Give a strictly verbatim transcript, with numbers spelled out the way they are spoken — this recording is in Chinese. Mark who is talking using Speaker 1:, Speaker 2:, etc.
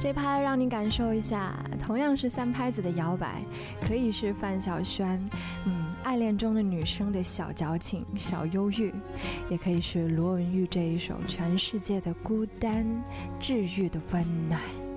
Speaker 1: 这趴让你感受一下，同样是三拍子的摇摆，可以是范晓萱嗯，爱恋中的女生的小矫情小忧郁，也可以是罗文玉这一首全世界的孤单治愈的温暖。